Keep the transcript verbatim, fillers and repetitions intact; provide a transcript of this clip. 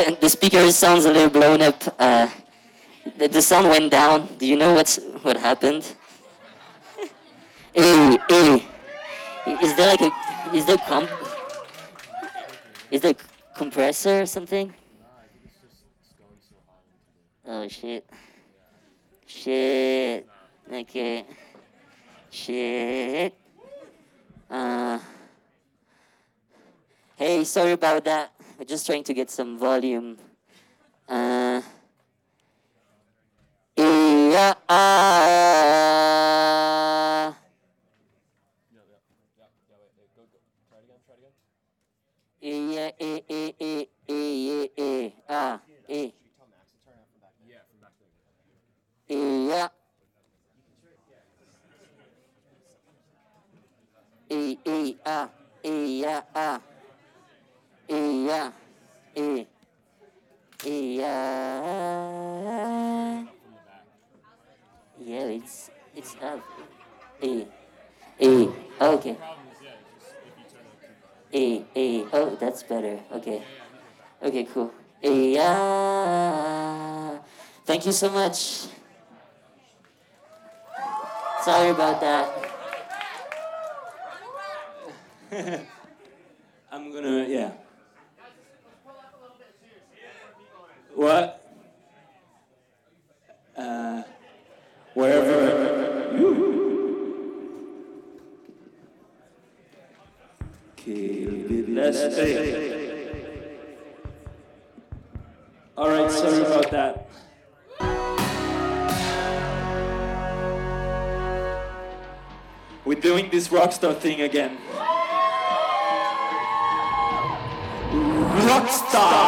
the the speaker sounds a little blown up. Uh, the, the sound went down. Do you know what's what happened? Hey, hey, is there like a is there comp is there compressor or something? Oh shit, shit. Okay, shit. Uh, hey, sorry about that. We're just trying to get some volume. Uh, yeah, uh, yeah, eh, eh, eh, eh, eh, eh, ah, eh, eh, yeah, eh, eh, ah, eh, yeah, ah, eh, yeah, eh, eh, yeah. Yeah, it's it's up. Eh, eh, okay. Eh, eh, oh, that's better. Okay, okay, cool. Eh, yeah. Thank you so much. Sorry about that. I'm gonna, yeah. What? Uh, wherever. Okay, let's stay. All right, sorry about that. We're doing this rockstar thing again. Rockstar!